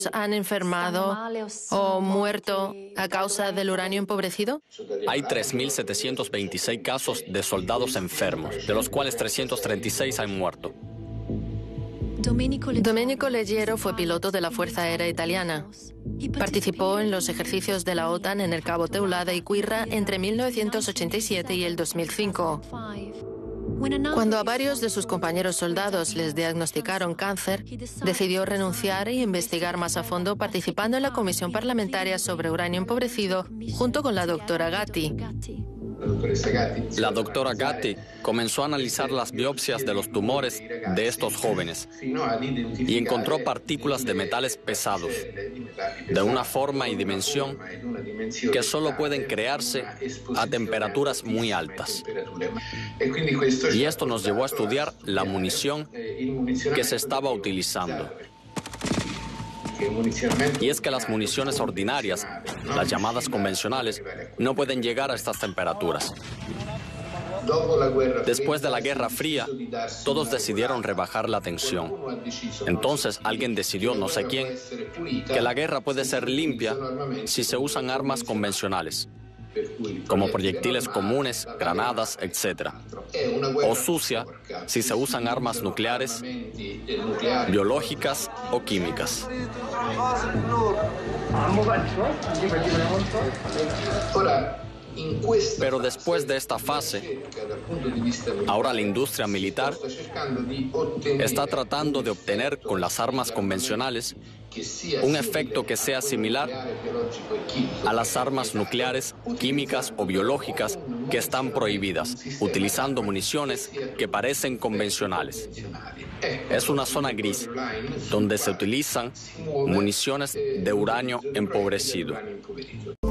han enfermado o muerto a causa del uranio empobrecido? Hay 3.726 casos de soldados enfermos, de los cuales 336 han muerto. Domenico Leggero fue piloto de la Fuerza Aérea Italiana. Participó en los ejercicios de la OTAN en el Cabo Teulada y Quirra entre 1987 y el 2005. Cuando a varios de sus compañeros soldados les diagnosticaron cáncer, decidió renunciar e investigar más a fondo participando en la Comisión Parlamentaria sobre Uranio Empobrecido junto con la doctora Gatti. La doctora Gatti comenzó a analizar las biopsias de los tumores de estos jóvenes y encontró partículas de metales pesados, de una forma y dimensión que solo pueden crearse a temperaturas muy altas. Y esto nos llevó a estudiar la munición que se estaba utilizando. Y es que las municiones ordinarias, las llamadas convencionales, no pueden llegar a estas temperaturas. Después de la Guerra Fría, todos decidieron rebajar la tensión. Entonces alguien decidió, no sé quién, que la guerra puede ser limpia si se usan armas convencionales, como proyectiles comunes, granadas, etc. O sucia si se usan armas nucleares, biológicas o químicas. Pero después de esta fase, ahora la industria militar está tratando de obtener con las armas convencionales un efecto que sea similar a las armas nucleares, químicas o biológicas que están prohibidas, utilizando municiones que parecen convencionales. Es una zona gris donde se utilizan municiones de uranio empobrecido.